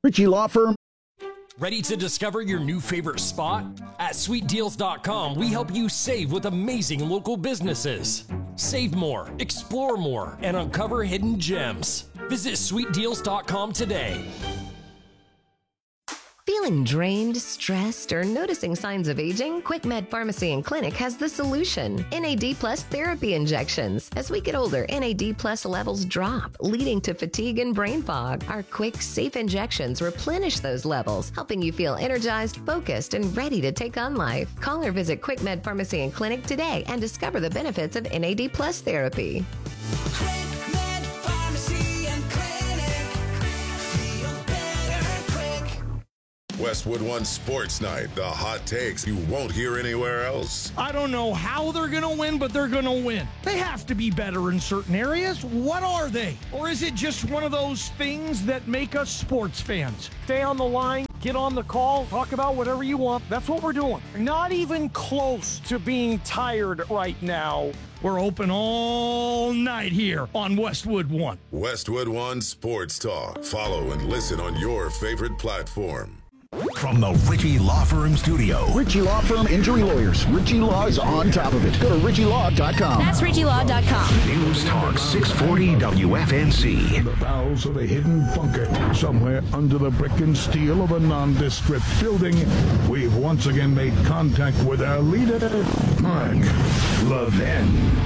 Ritchie Law Firm. Ready to discover your new favorite spot? At SweetDeals.com, we help you save with amazing local businesses. Save more, explore more, and uncover hidden gems. Visit SweetDeals.com today. Feeling drained, stressed, or noticing signs of aging? QuickMed Pharmacy and Clinic has the solution. NAD Plus therapy injections. As we get older, NAD Plus levels drop, leading to fatigue and brain fog. Our quick, safe injections replenish those levels, helping you feel energized, focused, and ready to take on life. Call or visit QuickMed Pharmacy and Clinic today and discover the benefits of NAD Plus therapy. QuickMed Pharmacy and Clinic. Feel better quick. Westwood One Sports Night. The hot takes you won't hear anywhere else. I don't know how they're going to win, but they're going to win. They have to be better in certain areas. What are they? Or is it just one of those things that make us sports fans? Stay on the line, get on the call, talk about whatever you want. That's what we're doing. Not even close to being tired right now. We're open all night here on Westwood One. Westwood One Sports Talk. Follow and listen on your favorite platform. From the Ritchie Law Firm studio. Ritchie Law Firm Injury Lawyers. Ritchie Law is on top of it. Go to RitchieLaw.com. That's RitchieLaw.com. News Talk 640 WFNC. In the bowels of a hidden bunker, somewhere under the brick and steel of a nondescript building, we've once again made contact with our leader, Mark Levin.